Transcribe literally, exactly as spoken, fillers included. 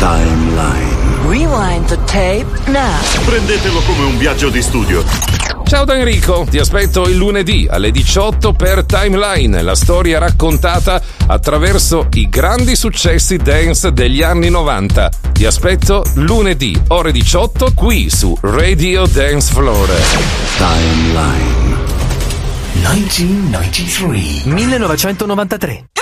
Timeline. Rewind the tape now. Prendetelo come un viaggio di studio. Ciao da Enrico, ti aspetto il lunedì alle diciotto per Timeline, la storia raccontata attraverso i grandi successi dance degli anni novanta. Ti aspetto lunedì, ore diciotto, qui su Radio Dance Floor. Timeline. millenovecentonovantatré